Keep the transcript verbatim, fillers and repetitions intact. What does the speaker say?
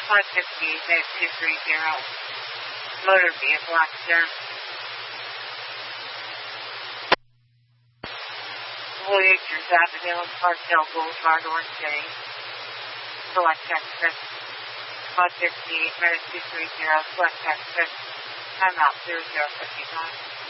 five fifty-eight, base two three zero. Motor vehicle accident. Voyagers Avenue and Parkdale Boulevard, Orange City. Select exit. five fifty-eight, minute two three zero, select exit. Time out zero zero fifty-nine.